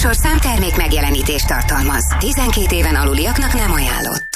műsor számtermék megjelenítést tartalmaz. 12 éven aluliaknak nem ajánlott.